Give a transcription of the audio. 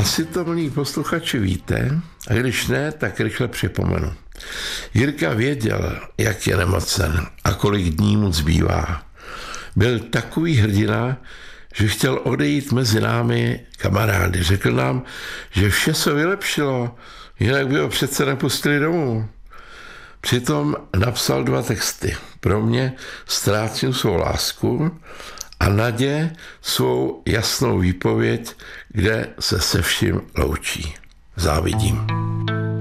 Asi to, milí posluchači, víte, a když ne, tak rychle připomenu. Jirka věděl, jak je nemocen a kolik dní mu zbývá. Byl takový hrdina, že chtěl odejít mezi námi kamarády. Řekl nám, že vše se vylepšilo, jinak by ho přece nepustili domů. Přitom napsal 2 texty. Pro mě Ztrácím svou lásku a Nadě svou jasnou výpověď, kde se vším loučí. Závidím.